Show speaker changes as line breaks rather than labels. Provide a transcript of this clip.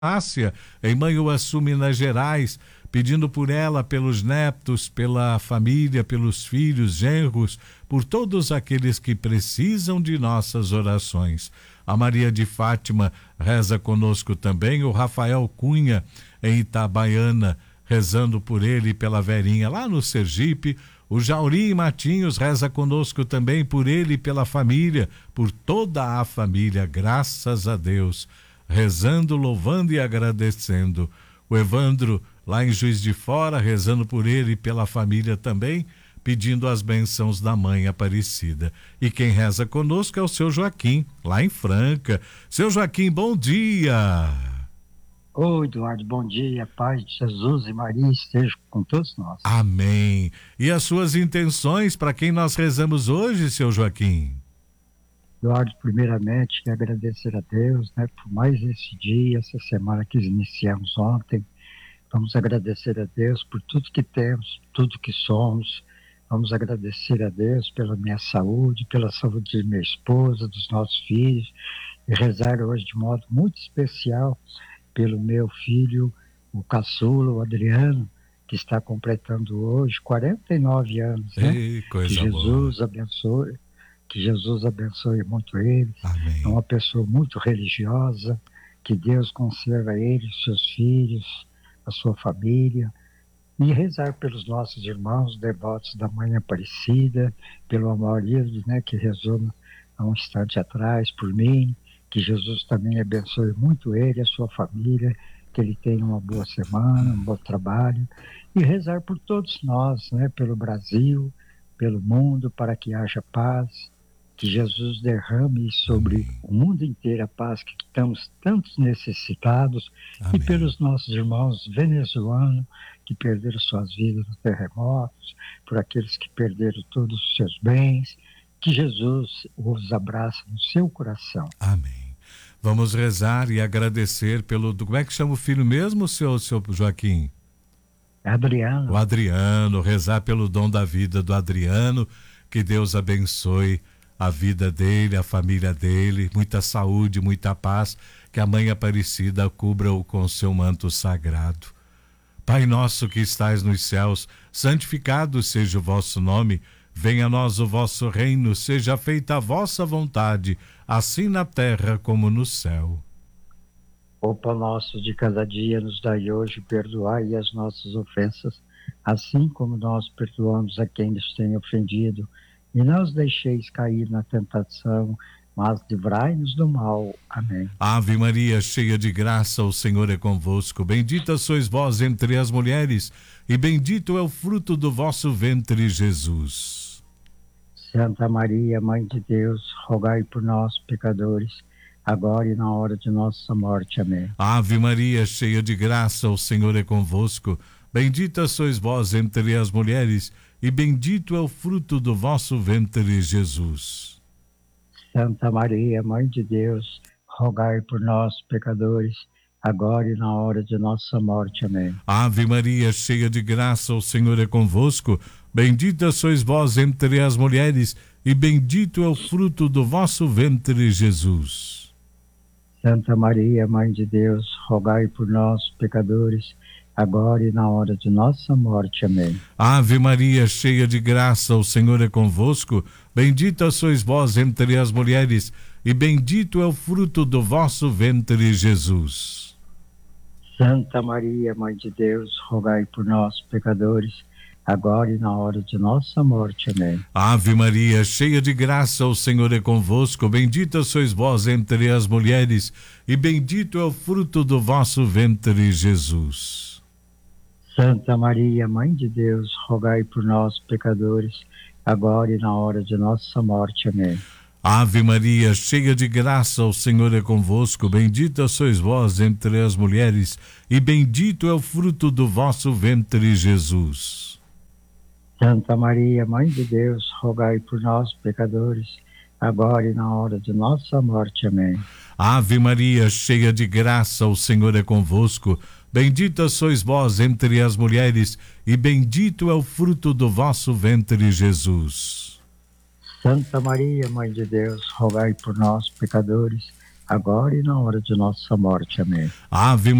Ásia, em Manhuaçu, Minas Gerais, pedindo por ela, pelos netos, pela família, pelos filhos, genros, por todos aqueles que precisam de nossas orações. A Maria de Fátima reza conosco também, o Rafael Cunha, em Itabaiana, rezando por ele e pela Verinha lá no Sergipe. O Jauri Matinhos reza conosco também por ele e pela família, por toda a família, graças a Deus. Rezando, louvando e agradecendo. O Evandro, lá em Juiz de Fora, rezando por ele e pela família também, pedindo as bênçãos da Mãe Aparecida. E quem reza conosco é o seu Joaquim, lá em Franca. Seu Joaquim, bom dia!
Oi, Eduardo, bom dia, paz de Jesus e Maria esteja com todos nós.
Amém. E as suas intenções para quem nós rezamos hoje, seu Joaquim?
Eduardo, primeiramente, quero agradecer a Deus, por mais esse dia, essa semana que iniciamos ontem. Vamos agradecer a Deus por tudo que temos, tudo que somos. Vamos agradecer a Deus pela minha saúde, pela saúde de minha esposa, dos nossos filhos, e rezar hoje de modo muito especial pelo meu filho, o caçula, o Adriano, que está completando hoje 49 anos.
Ei, coisa
que Jesus
boa.
abençoe. Que Jesus abençoe muito ele.
Amém.
É uma pessoa muito religiosa. Que Deus conserve ele, seus filhos, a sua família. E rezar pelos nossos irmãos devotos da Mãe Aparecida, pelo Amaurildo, que rezou há um instante atrás por mim. Que Jesus também abençoe muito ele, a sua família. Que ele tenha uma boa semana, um bom trabalho. E rezar por todos nós, pelo Brasil, pelo mundo, para que haja paz. Que Jesus derrame sobre o mundo inteiro a paz que estamos tantos necessitados.
Amém.
E pelos nossos irmãos venezuelanos que perderam suas vidas nos terremotos, por aqueles que perderam todos os seus bens. Que Jesus os abrace no seu coração.
Amém. Vamos rezar e agradecer pelo... Como é que chama o filho mesmo, seu Joaquim?
Adriano.
O Adriano, rezar pelo dom da vida do Adriano, que Deus abençoe a vida dele, a família dele, muita saúde, muita paz, que a Mãe Aparecida cubra-o com seu manto sagrado. Pai nosso que estais nos céus, santificado seja o vosso nome, venha a nós o vosso reino, seja feita a vossa vontade, assim na terra como no céu.
O pão nosso de cada dia nos dai hoje, perdoai as nossas ofensas, assim como nós perdoamos a quem nos tem ofendido. E não os deixeis cair na tentação, mas livrai-nos do mal. Amém.
Ave Maria, cheia de graça, o Senhor é convosco. Bendita sois vós entre as mulheres, e bendito é o fruto do vosso ventre, Jesus.
Santa Maria, Mãe de Deus, rogai por nós, pecadores, agora e na hora de nossa morte. Amém.
Ave Maria, cheia de graça, o Senhor é convosco. Bendita sois vós entre as mulheres, e bendito é o fruto do vosso ventre, Jesus.
Santa Maria, Mãe de Deus, rogai por nós, pecadores, agora e na hora de nossa morte. Amém.
Ave Maria, cheia de graça, o Senhor é convosco. Bendita sois vós entre as mulheres, e bendito é o fruto do vosso ventre, Jesus.
Santa Maria, Mãe de Deus, rogai por nós, pecadores, agora e na hora de nossa morte. Amém.
Ave Maria, cheia de graça, o Senhor é convosco. Bendita sois vós entre as mulheres, e bendito é o fruto do vosso ventre, Jesus.
Santa Maria, Mãe de Deus, rogai por nós, pecadores, agora e na hora de nossa morte. Amém.
Ave Maria, cheia de graça, o Senhor é convosco. Bendita sois vós entre as mulheres, e bendito é o fruto do vosso ventre, Jesus.
Santa Maria, Mãe de Deus, rogai por nós, pecadores, agora e na hora de nossa morte. Amém.
Ave Maria, cheia de graça, o Senhor é convosco. Bendita sois vós entre as mulheres, e bendito é o fruto do vosso ventre, Jesus.
Santa Maria, Mãe de Deus, rogai por nós, pecadores, agora e na hora de nossa morte. Amém.
Ave Maria, cheia de graça, o Senhor é convosco. Bendita sois vós entre as mulheres, e bendito é o fruto do vosso ventre, Jesus.
Santa Maria, Mãe de Deus, rogai por nós, pecadores, agora e na hora de nossa morte. Amém.
Ave